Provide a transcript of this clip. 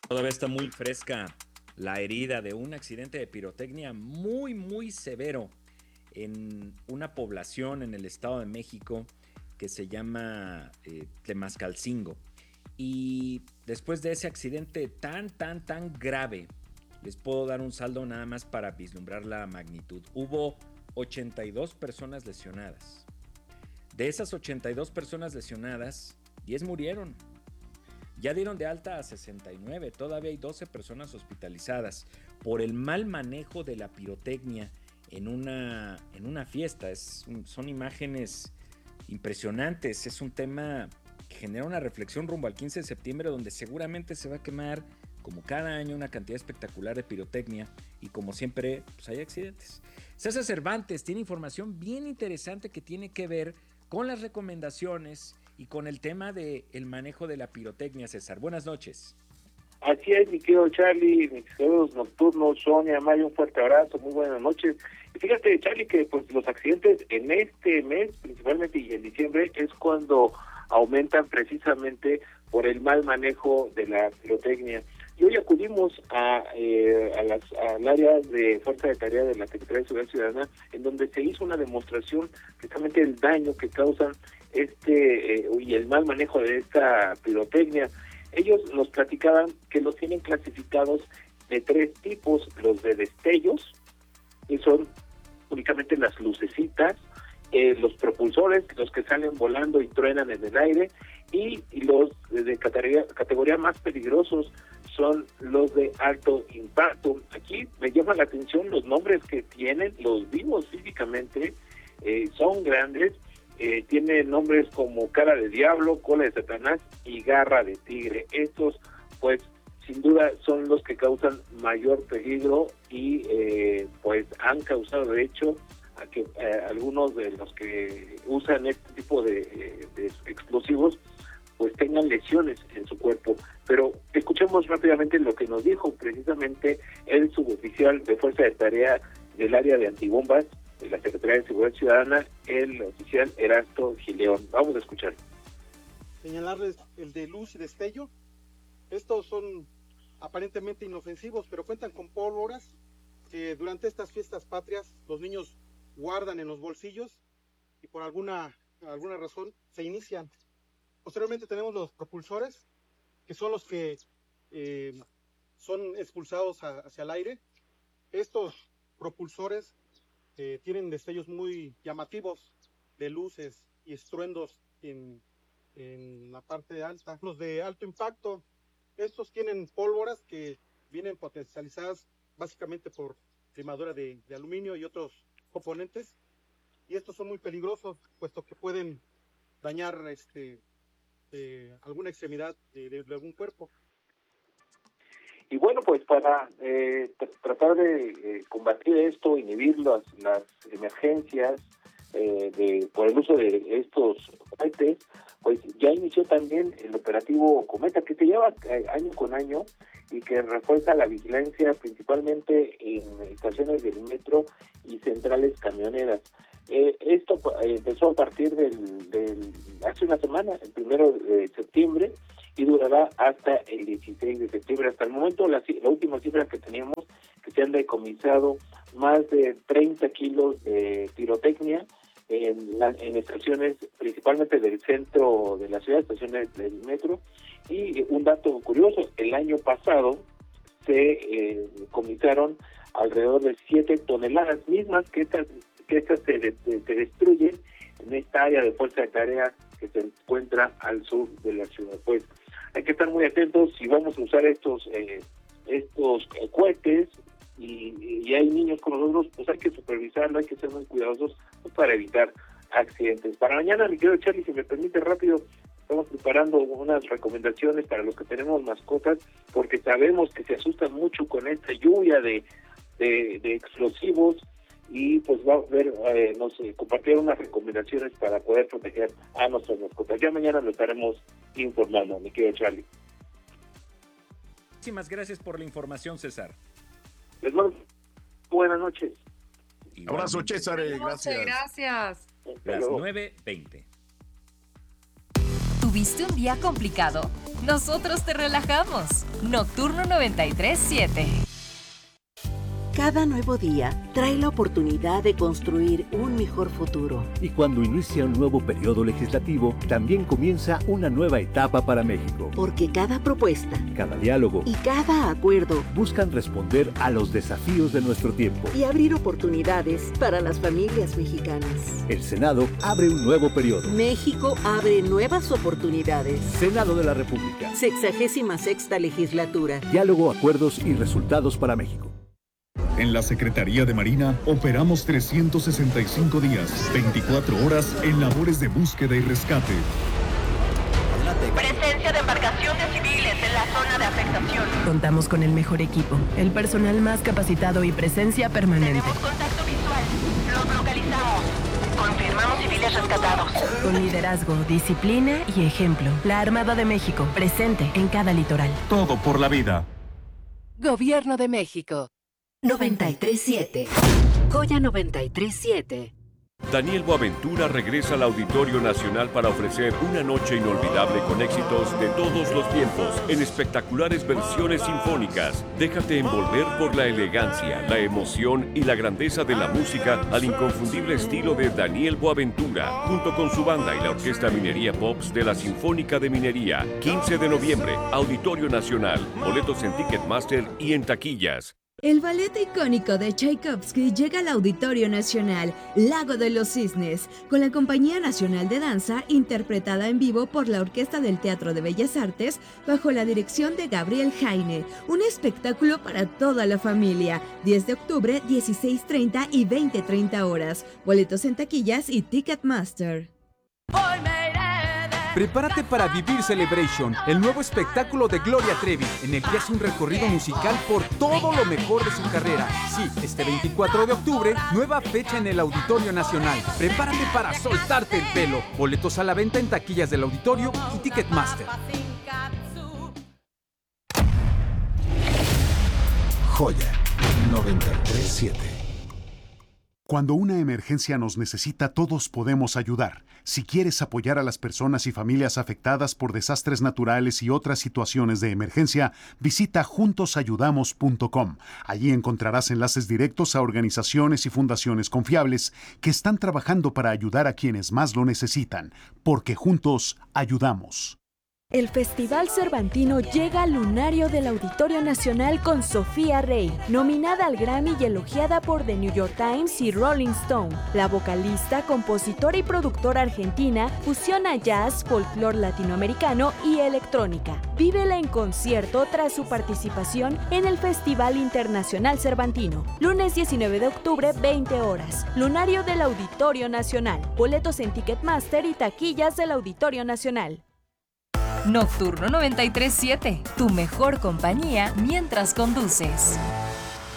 Todavía está muy fresca la herida de un accidente de pirotecnia muy, muy severo en una población en el Estado de México que se llama Tlemascalcingo. Y después de ese accidente tan grave, les puedo dar un saldo nada más para vislumbrar la magnitud. Hubo 82 personas lesionadas. De esas 82 personas lesionadas, 10 murieron. Ya dieron de alta a 69, todavía hay 12 personas hospitalizadas por el mal manejo de la pirotecnia en una fiesta. Son imágenes impresionantes, es un tema que genera una reflexión rumbo al 15 de septiembre donde seguramente se va a quemar como cada año una cantidad espectacular de pirotecnia y como siempre pues hay accidentes. César Cervantes tiene información bien interesante que tiene que ver con las recomendaciones y con el tema del manejo de la pirotecnia. César, buenas noches. Así es, mi querido Charlie, mis queridos nocturnos, Sonia, Mario, un fuerte abrazo, muy buenas noches. Y fíjate, Charlie, que pues los accidentes en este mes, principalmente y en diciembre, es cuando aumentan precisamente por el mal manejo de la pirotecnia. Y hoy acudimos al área de Fuerza de Tarea de la Secretaría de Seguridad Ciudadana, en donde se hizo una demostración precisamente del daño que causan y el mal manejo de esta pirotecnia. Ellos nos platicaban que los tienen clasificados de 3 tipos: los de destellos, que son únicamente las lucecitas, los propulsores, los que salen volando y truenan en el aire, y los de categoría más peligrosos son los de alto impacto. Aquí me llama la atención los nombres que tienen, los vimos físicamente, son grandes, tienen nombres como cara de diablo, cola de Satanás y garra de tigre. Estos, pues, sin duda son los que causan mayor peligro y pues han causado, de hecho, a que algunos de los que usan este tipo de explosivos pues tengan lesiones en su cuerpo. Pero escuchemos rápidamente lo que nos dijo precisamente el suboficial de Fuerza de Tarea del área de antibombas de la Secretaría de Seguridad Ciudadana, el oficial Erasto Gileón. Vamos a escuchar. Señalarles el de luz y destello. Estos son aparentemente inofensivos, pero cuentan con pólvoras que durante estas fiestas patrias los niños guardan en los bolsillos y por alguna razón se inician. Posteriormente tenemos los propulsores, que son los que son expulsados hacia el aire. Estos propulsores tienen destellos muy llamativos de luces y estruendos en la parte alta. Los de alto impacto, estos tienen pólvoras que vienen potencializadas básicamente por limadura de aluminio y otros componentes, y estos son muy peligrosos puesto que pueden dañar alguna extremidad de algún cuerpo. Y bueno, pues para tratar de combatir esto, inhibir las emergencias por el uso de estos cohetes, pues ya inició también el operativo Cometa, que se lleva año con año y que refuerza la vigilancia principalmente en estaciones del metro y centrales camioneras. Esto empezó a partir hace una semana, el 1 de septiembre, y durará hasta el 16 de septiembre. Hasta el momento, la última cifra que teníamos, que se han decomisado más de 30 kilos de pirotecnia en estaciones principalmente del centro de la ciudad, estaciones del metro. Y un dato curioso, el año pasado se decomisaron alrededor de 7 toneladas mismas que estas se destruyen en esta área de Fuerza de Tarea que se encuentra al sur de la ciudad. Pues hay que estar muy atentos si vamos a usar estos cohetes y hay niños con nosotros, pues hay que supervisarlo, hay que ser muy cuidadosos pues, para evitar accidentes. Para mañana, mi querido Charlie, si me permite rápido, estamos preparando unas recomendaciones para los que tenemos mascotas, porque sabemos que se asustan mucho con esta lluvia de explosivos, y pues va a ver, compartir unas recomendaciones para poder proteger a nuestras mascotas. Ya mañana lo estaremos informando, mi querido Charlie. Muchísimas gracias por la información, César. Les mando buenas noches. Abrazo, César, gracias. Gracias. Las 9:20. ¿Tuviste un día complicado? nosotros te relajamos. Nocturno 93.7. Cada nuevo día trae la oportunidad de construir un mejor futuro. Y cuando inicia un nuevo periodo legislativo, también comienza una nueva etapa para México. Porque cada propuesta, cada diálogo y cada acuerdo buscan responder a los desafíos de nuestro tiempo y abrir oportunidades para las familias mexicanas. El Senado abre un nuevo periodo. México abre nuevas oportunidades. Senado de la República. 66ª legislatura. Diálogo, acuerdos y resultados para México. En la Secretaría de Marina operamos 365 días, 24 horas en labores de búsqueda y rescate. Presencia de embarcaciones civiles en la zona de afectación. Contamos con el mejor equipo, el personal más capacitado y presencia permanente. Tenemos contacto visual. Los localizamos. Confirmamos civiles rescatados. Con liderazgo, disciplina y ejemplo. La Armada de México, presente en cada litoral. Todo por la vida. Gobierno de México. 93.7. Joya 93.7. Daniel Boaventura regresa al Auditorio Nacional para ofrecer una noche inolvidable con éxitos de todos los tiempos en espectaculares versiones sinfónicas. Déjate envolver por la elegancia, la emoción y la grandeza de la música al inconfundible estilo de Daniel Boaventura, junto con su banda y la Orquesta Minería Pops de la Sinfónica de Minería. 15 de noviembre, Auditorio Nacional. Boletos en Ticketmaster y en taquillas. El ballet icónico de Tchaikovsky llega al Auditorio Nacional, Lago de los Cisnes, con la Compañía Nacional de Danza, interpretada en vivo por la Orquesta del Teatro de Bellas Artes, bajo la dirección de Gabriel Jaine. Un espectáculo para toda la familia. 10 de octubre, 16:30 y 20:30 horas. Boletos en taquillas y Ticketmaster. Prepárate para vivir Celebration, el nuevo espectáculo de Gloria Trevi, en el que hace un recorrido musical por todo lo mejor de su carrera. Sí, este 24 de octubre, nueva fecha en el Auditorio Nacional. Prepárate para soltarte el pelo. Boletos a la venta en taquillas del Auditorio y Ticketmaster. Joya 93.7. Cuando una emergencia nos necesita, todos podemos ayudar. Si quieres apoyar a las personas y familias afectadas por desastres naturales y otras situaciones de emergencia, visita juntosayudamos.com. Allí encontrarás enlaces directos a organizaciones y fundaciones confiables que están trabajando para ayudar a quienes más lo necesitan, porque juntos ayudamos. El Festival Cervantino llega al lunario del Auditorio Nacional con Sofía Rey, nominada al Grammy y elogiada por The New York Times y Rolling Stone. La vocalista, compositora y productora argentina fusiona jazz, folclore latinoamericano y electrónica. Vívela en concierto tras su participación en el Festival Internacional Cervantino. Lunes 19 de octubre, 20 horas. Lunario del Auditorio Nacional. Boletos en Ticketmaster y taquillas del Auditorio Nacional. Nocturno 93.7, tu mejor compañía mientras conduces.